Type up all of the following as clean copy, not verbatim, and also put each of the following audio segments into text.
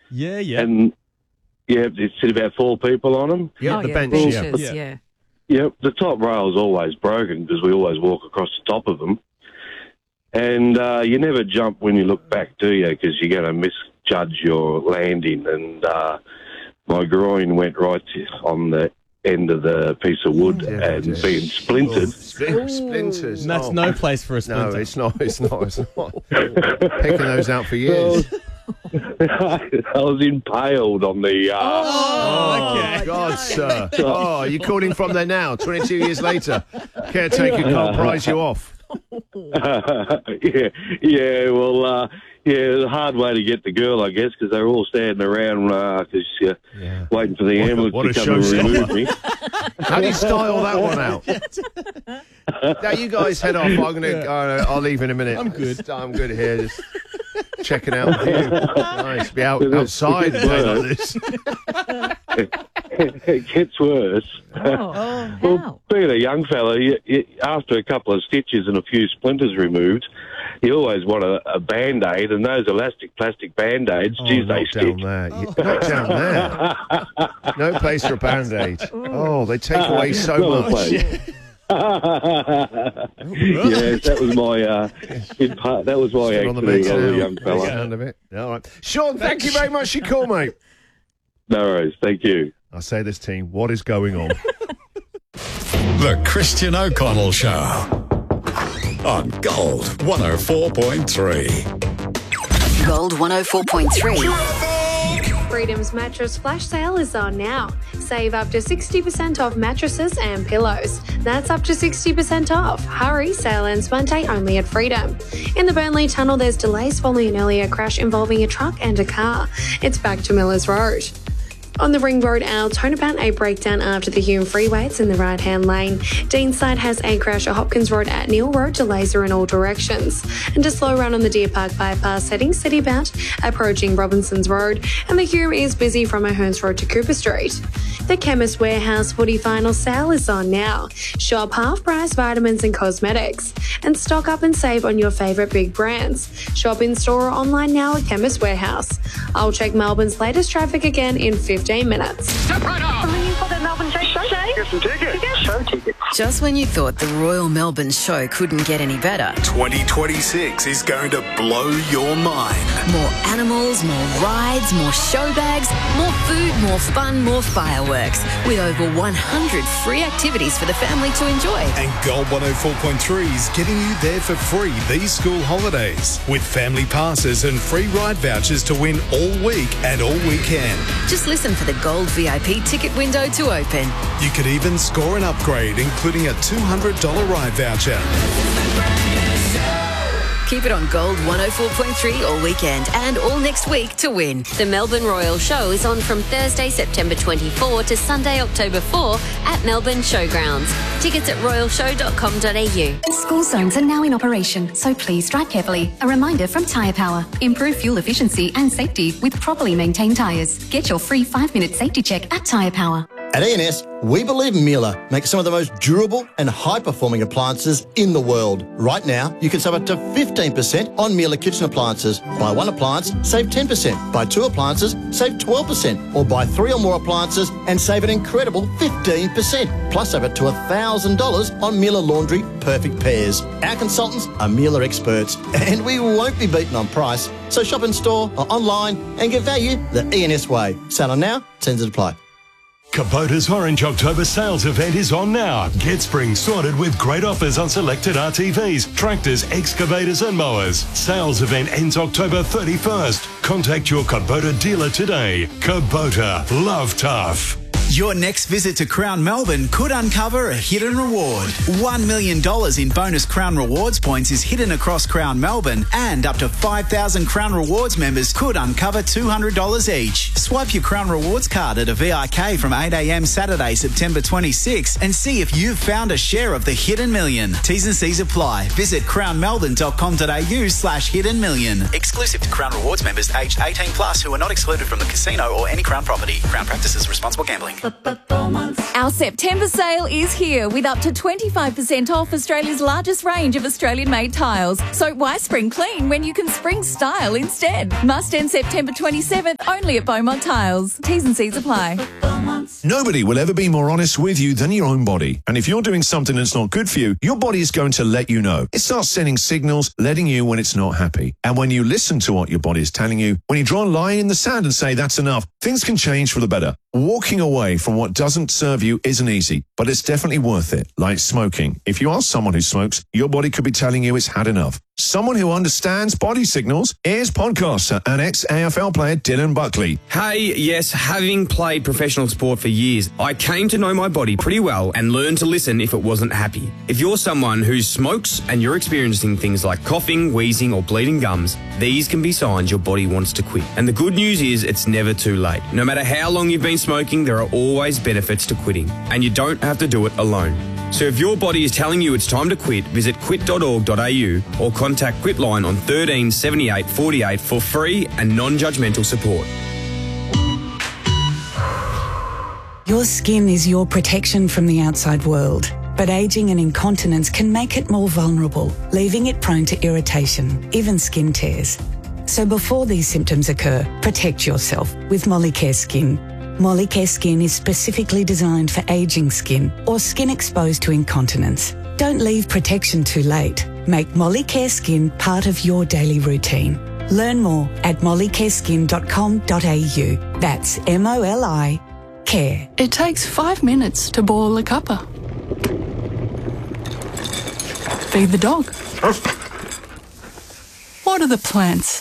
Yeah, yeah. And, it sit about 4 people on them. Yeah, the bench. benches, yeah. Yep, the top rail's always broken because we always walk across the top of them. And you never jump when you look back, do you? Because you're going to misjudge your landing. And my groin went right on the end of the piece of wood and being splintered. Splinters. And that's no place for a splinter. No, it's not. Picking those out for years. I was impaled on the... okay. God, sir. Oh, you're calling from there now, 22 years later. Caretaker can't prize you off. It was a hard way to get the girl, I guess, because they were all standing around waiting for the ambulance to come and remove me. How do you style that one out? Now, you guys head off. I'll leave in a minute. I'm good. I'm good here. Just checking out the view. Nice. Be outside like this. It gets worse. Well, being a young fella, after a couple of stitches and a few splinters removed, you always want a Band-Aid, and those elastic plastic Band-Aids, they stick. Not down there. No place for a Band-Aid. Oh, they take away so much. Yes, that was my accident as a young fella. All right. Sean, thank you very much for your call, mate. No worries, thank you. I say this team, what is going on? The Christian O'Connell Show on Gold 104.3. Gold 104.3. Freedom's mattress flash sale is on now. Save up to 60% off mattresses and pillows. That's up to 60% off. Hurry, sale ends Monday only at Freedom. In the Burnley Tunnel, there's delays following an earlier crash involving a truck and a car. It's back to Millers Road. On the Ring Road, our Turnabout, a breakdown after the Hume Freeway. It's in the right-hand lane. Deanside has a crash at Hopkins Road at Neil Road. Delays are in all directions. And a slow run on the Deer Park bypass heading citybound, approaching Robinson's Road. And the Hume is busy from Ahern's Road to Cooper Street. The Chemist Warehouse footy final sale is on now. Shop half-price vitamins and cosmetics. And stock up and save on your favourite big brands. Shop in-store or online now at Chemist Warehouse. I'll check Melbourne's latest traffic again in 15 minutes. Step right up! Ringing for the Melbourne Show. Get some tickets. Show tickets. Just when you thought the Royal Melbourne Show couldn't get any better. 2026 is going to blow your mind. More animals, more rides, more show bags, more food, more fun, more fireworks. With over 100 free activities for the family to enjoy. And Gold 104.3 is getting you there for free these school holidays. With family passes and free ride vouchers to win all week and all weekend. Just listen for the Gold VIP ticket window to open. You could even score an upgrade, including a $200 ride voucher. Keep it on Gold 104.3 all weekend and all next week to win. The Melbourne Royal Show is on from Thursday, September 24 to Sunday, October 4 at Melbourne Showgrounds. Tickets at royalshow.com.au. School zones are now in operation, so please drive carefully. A reminder from Tyre Power. Improve fuel efficiency and safety with properly maintained tyres. Get your free 5-minute safety check at Tyre Power. At E&S, we believe Miele makes some of the most durable and high-performing appliances in the world. Right now, you can save up to 15% on Miele kitchen appliances. Buy one appliance, save 10%. Buy two appliances, save 12%. Or buy 3 or more appliances and save an incredible 15%. Plus over to $1,000 on Miele Laundry Perfect Pairs. Our consultants are Miele experts, and we won't be beaten on price. So shop in store or online and get value the E&S way. Sale on now, terms apply. Kubota's Orange October sales event is on now. Get spring sorted with great offers on selected RTVs, tractors, excavators and mowers. Sales event ends October 31st. Contact your Kubota dealer today. Kubota, love tough. Your next visit to Crown Melbourne could uncover a hidden reward. $1 million in bonus Crown Rewards points is hidden across Crown Melbourne, and up to 5,000 Crown Rewards members could uncover $200 each. Swipe your Crown Rewards card at a VIK from 8 a.m. Saturday, September 26 and see if you've found a share of the hidden million. T's and C's apply. Visit crownmelbourne.com.au/hidden million. Exclusive to Crown Rewards members aged 18 plus who are not excluded from the casino or any Crown property. Crown practices responsible gambling. Our September sale is here with up to 25% off Australia's largest range of Australian-made tiles. So why spring clean when you can spring style instead? Must end September 27th, only at Beaumont Tiles. T's and C's apply. Nobody will ever be more honest with you than your own body. And if you're doing something that's not good for you, your body is going to let you know. It starts sending signals, letting you when it's not happy. And when you listen to what your body is telling you, when you draw a line in the sand and say that's enough, things can change for the better. Walking away from what doesn't serve you isn't easy, but it's definitely worth it, like smoking. If you are someone who smokes, your body could be telling you it's had enough. Someone who understands body signals is podcaster and ex-AFL player Dylan Buckley. Hey, yes, having played professional sport for years, I came to know my body pretty well and learned to listen if it wasn't happy. If you're someone who smokes and you're experiencing things like coughing, wheezing or bleeding gums, these can be signs your body wants to quit. And the good news is it's never too late. No matter how long you've been smoking, there are always benefits to quitting, and you don't have to do it alone. So if your body is telling you it's time to quit, visit quit.org.au or contact Quitline on 13 78 48 for free and non-judgmental support. Your skin is your protection from the outside world, but ageing and incontinence can make it more vulnerable, leaving it prone to irritation, even skin tears. So before these symptoms occur, protect yourself with Molicare Skin. Molicare Skin is specifically designed for ageing skin or skin exposed to incontinence. Don't leave protection too late. Make Molicare Skin part of your daily routine. Learn more at mollicareskin.com.au. That's MOLI Care. It takes 5 minutes to boil a cuppa. Feed the dog. Water the plants.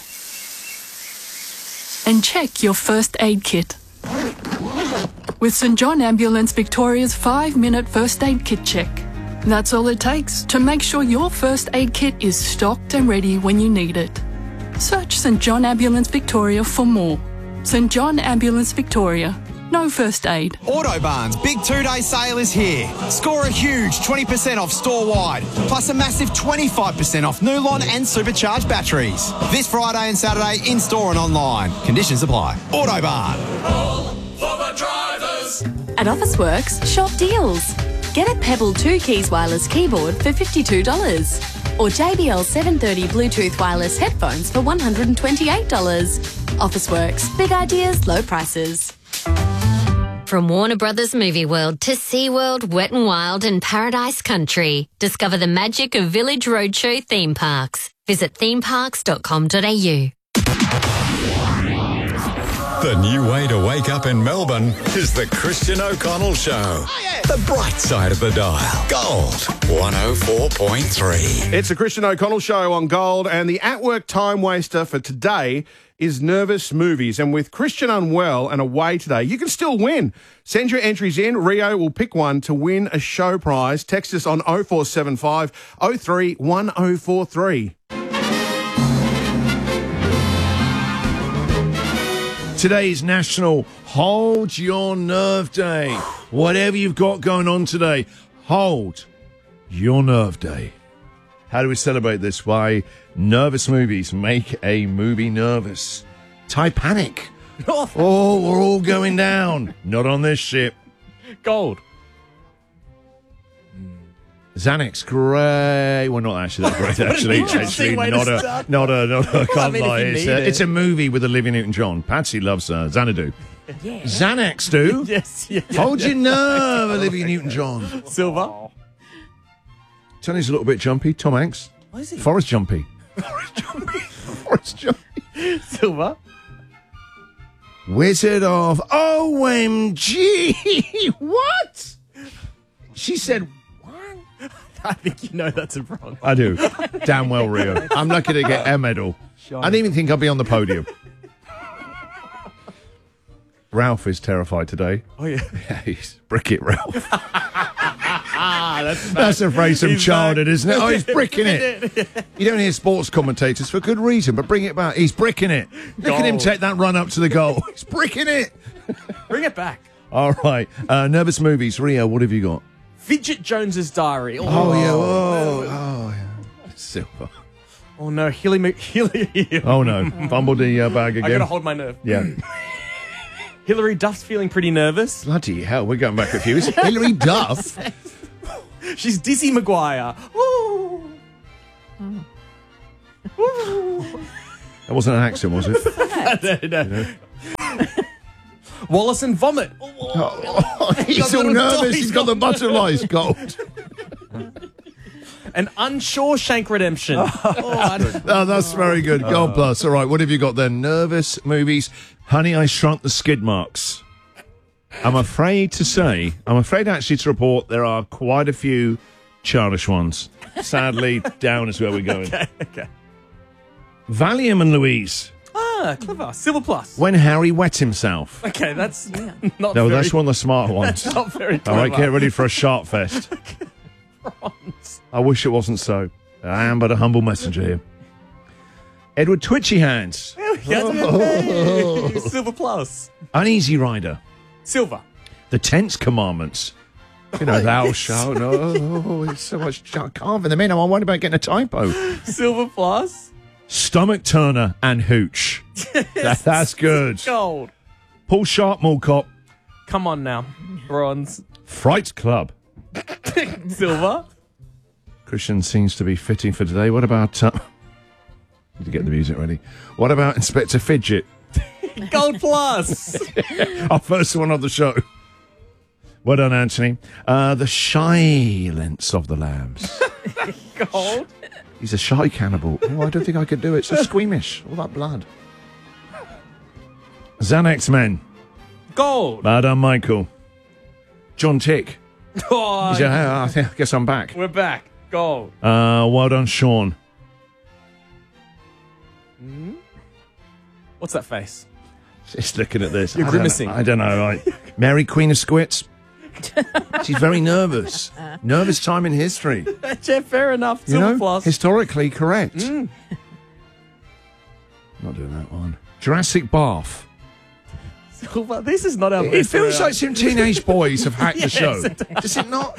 And check your first aid kit. With St John Ambulance Victoria's 5-minute first aid kit check. That's all it takes to make sure your first aid kit is stocked and ready when you need it. Search St John Ambulance Victoria for more. St John Ambulance Victoria. No first aid. Autobarn's big 2-day sale is here. Score a huge 20% off store-wide, plus a massive 25% off Nulon and supercharged batteries. This Friday and Saturday in-store and online. Conditions apply. Autobarn. For the drivers. At Officeworks, shop deals. Get a Pebble 2 Keys wireless keyboard for $52. Or JBL 730 Bluetooth wireless headphones for $128. Officeworks. Big ideas, low prices. From Warner Brothers Movie World to SeaWorld, Wet n Wild and Paradise Country. Discover the magic of Village Roadshow theme parks. Visit themeparks.com.au. The new way to wake up in Melbourne is the Christian O'Connell Show. The bright side of the dial. Gold 104.3. It's the Christian O'Connell Show on Gold, and the at-work time waster for today is Nervous Movies. And with Christian unwell and away today, you can still win. Send your entries in. Rio will pick one to win a show prize. Text us on 0475 03 1043. Today's National Hold Your Nerve Day. Whatever you've got going on today, hold your nerve day. How do we celebrate this? Why Nervous Movies make a movie nervous. Titanic. Oh, we're all going down. Not on this ship. Gold. Xanax, great. Well, not actually that great. Actually, not a. I can't lie. It's a movie with Olivia Newton-John. Patsy loves Xanadu. Yeah. Xanax, do. Yes. Yeah, Hold your nerve, Olivia Newton-John. Silver. Tony's a little bit jumpy. Tom Hanks. What is he? Forrest Jumpy. Forrest Jumpy. Silver. Wizard of OMG. What? She said. I think you know that's wrong. I do. Damn well, Rio. I'm lucky to get a medal. I didn't even think I'd be on the podium. Ralph is terrified today. Oh, yeah. Yeah, he's bricking Ralph. That's a phrase from childhood, isn't it? Oh, he's bricking it. You don't hear sports commentators for good reason, but bring it back. He's bricking it. Look at him take that run up to the goal. He's bricking it. Bring it back. All right. Nervous Movies. Rio, what have you got? Fidget Jones's Diary. Oh yeah. Oh, yeah. Silver. Oh, no. Hilly. Oh, no. Fumbled the bag again. I got to hold my nerve. Yeah. Hilary Duff's feeling pretty nervous. Bloody hell, we're going back a few. Is it Hilary Duff? She's Dizzy McGuire. Ooh. That wasn't an accent, was it? No. Wallace and Vomit. He's all nervous. He's got the butterflies gold. An Unsure Redemption. Oh, that's very good. God bless. All right, what have you got then? Nervous movies. Honey, I Shrunk the Skid Marks. I'm afraid actually to report there are quite a few childish ones. Sadly, down is where we're going. Okay. Valium and Louise. Ah, clever. Silver Plus. When Harry Wet Himself. Okay, that's not No, very... that's one of the smart ones. Not very All clever. right, get ready for a shark fest. I wish it wasn't so. I am but a humble messenger here. Edward Twitchy Hands. Silver Plus. Uneasy Rider. Silver. The Tense Commandments. You know, thou shalt no. It's so much carving them in. I'm worried about getting a typo. Silver Plus. Stomach Turner and Hooch. That's good. Gold. Paul Sharp Mall Cop. Come on now. Bronze. Fright Club. Silver. Christian seems to be fitting for today. What about... need to get the music ready. What about Inspector Fidget? Gold Plus. Our first one of the show. Well done, Anthony. The Silence of the Lambs. Gold. He's a shy cannibal. Oh, I don't think I could do it. So squeamish. All that blood. Xanax Men. Gold. Well done, Michael. John Tick. Oh, He said, "Hey, I guess I'm back. we're back. Gold. Well done, Sean. What's that face? Just looking at this. You're grimacing. I don't know. Right. Mary, Queen of Squits. She's very nervous. Nervous time in history. Yeah, fair enough. You Silver know, Plus. historically correct. Not doing that one. Jurassic Bath. Silver. This is not our It best feels round. like some teenage boys have hacked the Yes, show. it does. Does it not?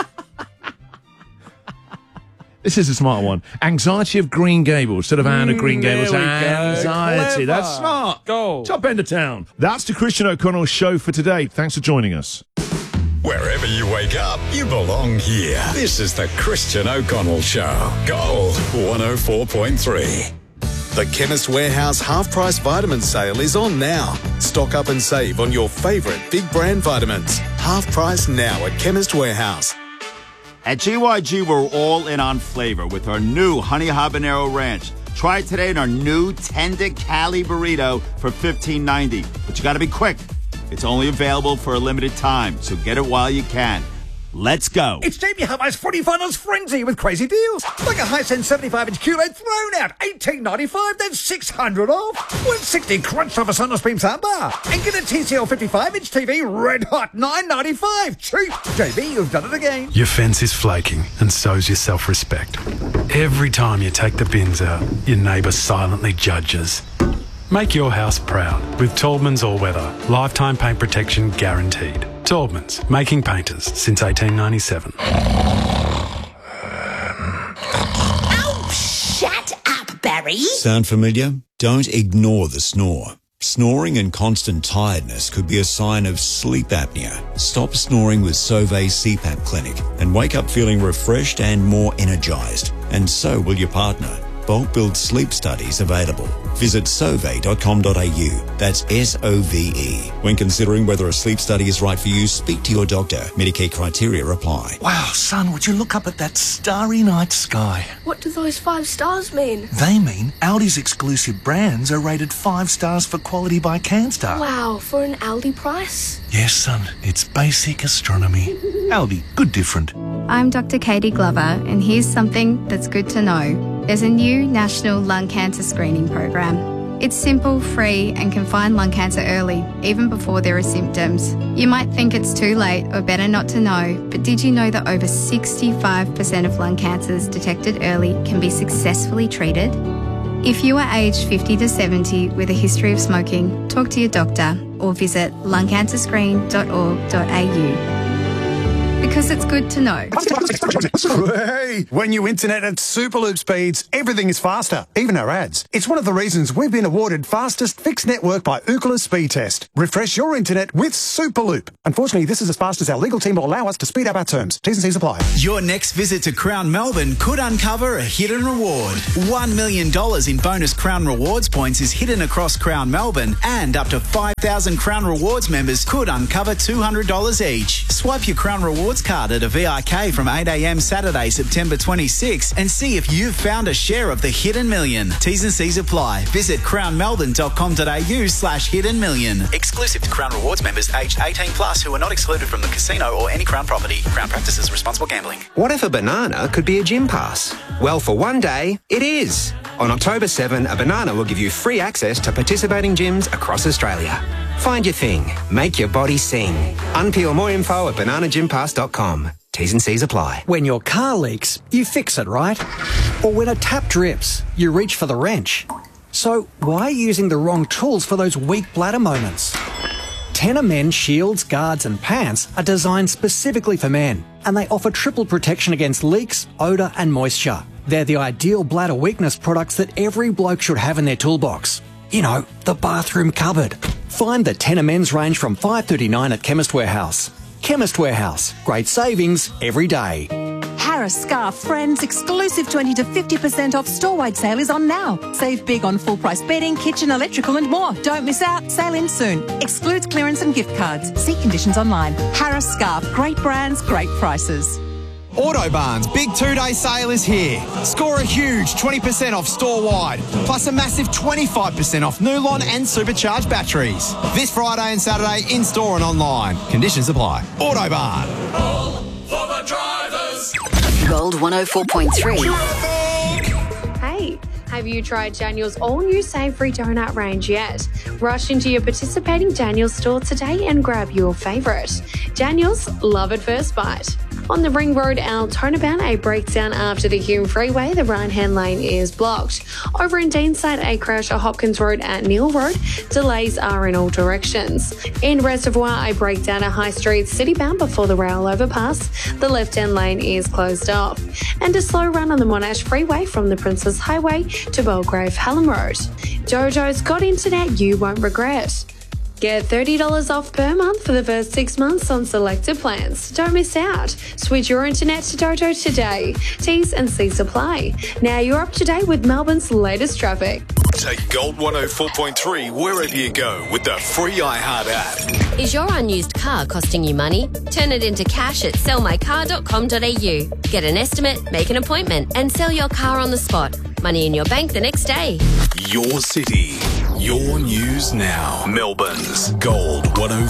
This is a smart one. Anxiety of Green Gables. Instead of Anne of Green Gables. there we go. Anxiety. Clever. That's smart. Go. Top end of town. That's the Christian O'Connell show for today. Thanks for joining us. Wherever you wake up, you belong here. This is the Christian O'Connell Show. Gold 104.3. The Chemist Warehouse half-price vitamin sale is on now. Stock up and save on your favourite big brand vitamins. Half price now at Chemist Warehouse. At GYG, we're all in on flavor with our new Honey Habanero Ranch. Try it today in our new Tender Cali Burrito for $15.90. But you got to be quick. It's only available for a limited time, so get it while you can. Let's go. It's Jamie Hubbard's Footy Finals Frenzy with crazy deals. Like a Hisense 75-inch QLED thrown out, $18.95, then $600 off. $160 crunch off a Sonos Beam soundbar. And get a TCL 55-inch TV red hot, $9.95. Cheap. JB, you've done it again. Your fence is flaking, and so's your self-respect. Every time you take the bins out, your neighbour silently judges. Make your house proud with Taubman's All-Weather. Lifetime paint protection guaranteed. Taubman's, making painters since 1897. Oh, shut up, Barry. Sound familiar? Don't ignore the snore. Snoring and constant tiredness could be a sign of sleep apnea. Stop snoring with Sauvé CPAP Clinic and wake up feeling refreshed and more energized. And so will your partner. Bulk Build sleep studies available. Visit sauve.com.au. That's SOVE. When considering whether a sleep study is right for you, speak to your doctor. Medicare criteria apply. Wow, son, would you look up at that starry night sky? What do those 5 stars mean? They mean Aldi's exclusive brands are rated 5 stars for quality by CanStar. Wow, for an Aldi price? Yes, son, it's basic astronomy. Aldi, good different. I'm Dr. Katie Glover, and here's something that's good to know. There's a new national lung cancer screening program. It's simple, free, and can find lung cancer early, even before there are symptoms. You might think it's too late or better not to know, but did you know that over 65% of lung cancers detected early can be successfully treated? If you are aged 50 to 70 with a history of smoking, talk to your doctor or visit lungcancerscreen.org.au. because it's good to know. Hey, when you internet at Superloop speeds, everything is faster, even our ads. It's one of the reasons we've been awarded fastest fixed network by Ookla Speed Test. Refresh your internet with Superloop. Unfortunately, this is as fast as our legal team will allow us to speed up our terms. T's and C's apply. Your next visit to Crown Melbourne could uncover a hidden reward. $1 million in bonus Crown Rewards points is hidden across Crown Melbourne, and up to 5,000 Crown Rewards members could uncover $200 each. Swipe your Crown Rewards card at a VIK from 8 a.m. Saturday, September 26 and see if you've found a share of the hidden million. T's and C's apply. Visit crownmelbourne.com.au/hidden million. Exclusive to Crown Rewards members aged 18 plus who are not excluded from the casino or any Crown property. Crown practices responsible gambling. What if a banana could be a gym pass? Well, for one day, it is. On October 7, a banana will give you free access to participating gyms across Australia. Find your thing. Make your body sing. Unpeel more info at bananagympass.com. T's and C's apply. When your car leaks, you fix it, right? Or when a tap drips, you reach for the wrench. So why are you using the wrong tools for those weak bladder moments? Tenor Men shields, guards and pants are designed specifically for men, and they offer triple protection against leaks, odour and moisture. They're the ideal bladder weakness products that every bloke should have in their toolbox. You know, the bathroom cupboard. Find the Tenor Men's range from $5.39 at Chemist Warehouse. Chemist Warehouse. Great savings every day. Harris Scarf Friends exclusive 20 to 50% off store-wide sale is on now. Save big on full-price bedding, kitchen, electrical and more. Don't miss out. Sale ends soon. Excludes clearance and gift cards. See conditions online. Harris Scarf. Great brands, great prices. Autobarn's big 2-day sale is here. Score a huge 20% off store-wide, plus a massive 25% off Nulon and supercharged batteries. This Friday and Saturday in-store and online. Conditions apply. Autobarn. For the drivers. Gold 104.3. Hey, have you tried Daniel's all-new savoury donut range yet? Rush into your participating Daniel's store today and grab your favourite. Daniel's, love at first bite. On the Ring Road, Altona bound, a breakdown after the Hume Freeway. The right-hand lane is blocked. Over in Deanside, a crash at Hopkins Road at Neil Road. Delays are in all directions. In Reservoir, a breakdown at High Street City bound before the rail overpass. The left-hand lane is closed off. And a slow run on the Monash Freeway from the Princess Highway to Belgrave Hallam Road. Jojo's got internet you won't regret. Get $30 off per month for the first 6 months on selected plans. Don't miss out. Switch your internet to Dojo today. T's and C's apply. Now you're up to date with Melbourne's latest traffic. Take Gold 104.3 wherever you go with the free iHeart app. Is your unused car costing you money? Turn it into cash at sellmycar.com.au. Get an estimate, make an appointment, and sell your car on the spot. Money in your bank the next day. Your city, your news now. Melbourne's Gold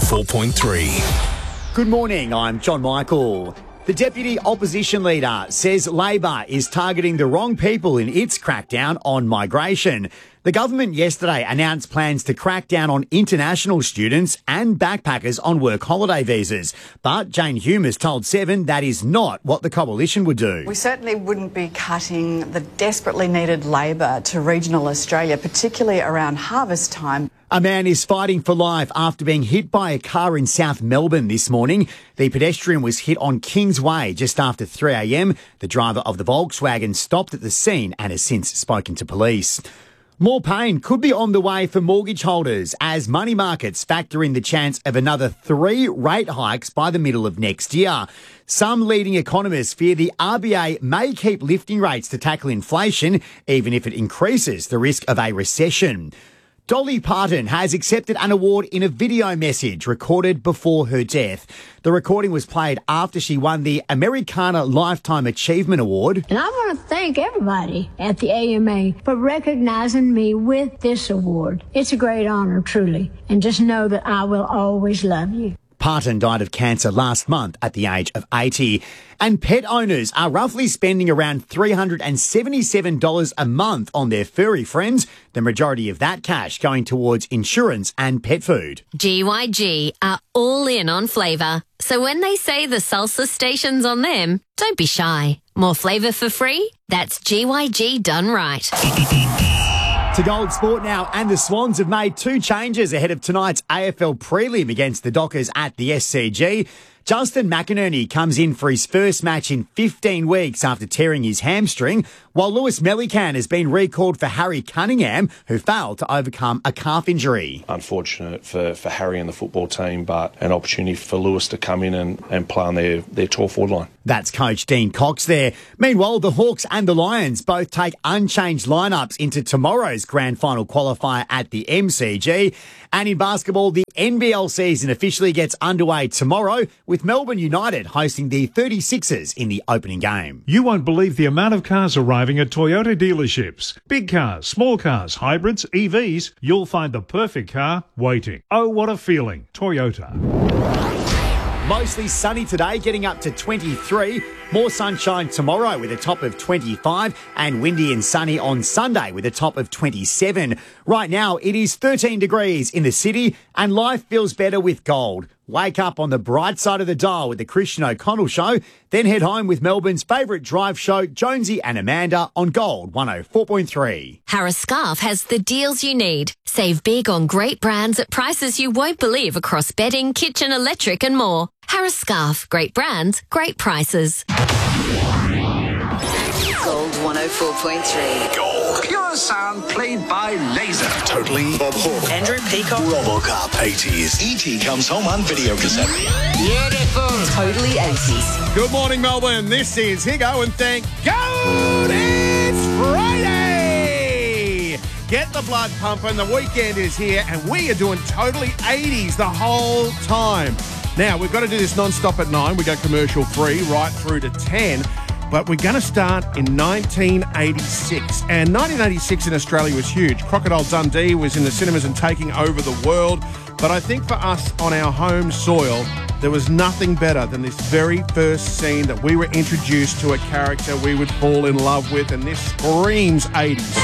104.3. Good morning, I'm John Michael. The Deputy Opposition Leader says Labor is targeting the wrong people in its crackdown on migration. The government yesterday announced plans to crack down on international students and backpackers on work holiday visas. But Jane Hume has told Seven that is not what the coalition would do. We certainly wouldn't be cutting the desperately needed labour to regional Australia, particularly around harvest time. A man is fighting for life after being hit by a car in South Melbourne this morning. The pedestrian was hit on Kingsway just after 3 a.m. The driver of the Volkswagen stopped at the scene and has since spoken to police. More pain could be on the way for mortgage holders as money markets factor in the chance of another 3 rate hikes by the middle of next year. Some leading economists fear the RBA may keep lifting rates to tackle inflation, even if it increases the risk of a recession. Dolly Parton has accepted an award in a video message recorded before her death. The recording was played after she won the Americana Lifetime Achievement Award. And I want to thank everybody at the AMA for recognizing me with this award. It's a great honor, truly. And just know that I will always love you. Parton died of cancer last month at the age of 80. And pet owners are roughly spending around $377 a month on their furry friends, the majority of that cash going towards insurance and pet food. GYG are all in on flavour. So when they say the salsa station's on them, don't be shy. More flavour for free? That's GYG done right. To Gold Sport now, and the Swans have made 2 changes ahead of tonight's AFL prelim against the Dockers at the SCG. Justin McInerney comes in for his first match in 15 weeks after tearing his hamstring, while Lewis Melican has been recalled for Harry Cunningham, who failed to overcome a calf injury. Unfortunate for Harry and the football team, but an opportunity for Lewis to come in and play on their tall forward line. That's Coach Dean Cox there. Meanwhile, the Hawks and the Lions both take unchanged lineups into tomorrow's grand final qualifier at the MCG. And in basketball, the NBL season officially gets underway tomorrow with Melbourne United hosting the 36ers in the opening game. You won't believe the amount of cars arriving at Toyota dealerships. Big cars, small cars, hybrids, EVs. You'll find the perfect car waiting. Oh, what a feeling. Toyota. Mostly sunny today, getting up to 23. More sunshine tomorrow with a top of 25 and windy and sunny on Sunday with a top of 27. Right now, it is 13 degrees in the city and life feels better with gold. Wake up on the bright side of the dial with the Christian O'Connell Show, then head home with Melbourne's favourite drive show, Jonesy and Amanda, on Gold 104.3. Harris Scarf has the deals you need. Save big on great brands at prices you won't believe across bedding, kitchen, electric and more. Harris Scarf. Great brands, great prices. Gold 104.3. Gold. Pure sound played by laser. Totally Bob Hawke. Andrew Peacock. RoboCop. 80s. E.T. comes home on video cassette. Beautiful. Totally 80s. Good morning, Melbourne. This is Higo, and thank God it's Friday. Get the blood pumping. The weekend is here, and we are doing Totally 80s the whole time. Now, we've got to do this non-stop at 9. We go commercial free right through to 10. But we're going to start in 1986. And 1986 in Australia was huge. Crocodile Dundee was in the cinemas and taking over the world. But I think for us on our home soil, there was nothing better than this very first scene that we were introduced to a character we would fall in love with. And this screams 80s.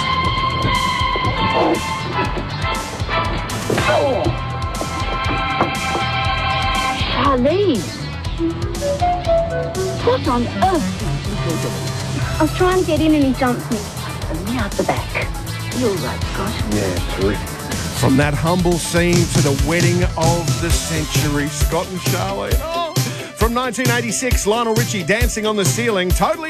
Charlize! What on earth? I was trying to get in and he jumped me. And me out the back. You're right, gosh. Yeah, terrific. From that humble scene to the wedding of the century, Scott and Charlotte. Oh. From 1986, Lionel Richie, Dancing on the Ceiling. Totally